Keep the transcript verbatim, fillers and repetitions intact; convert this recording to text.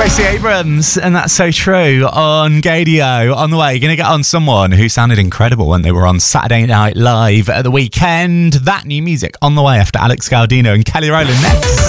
Gracie Abrams, and that's so true on Gadio. On the way, you're going to get on someone who sounded incredible when they were on Saturday Night Live at the weekend. That new music on the way after Alex Gaudino and Kelly Rowland next.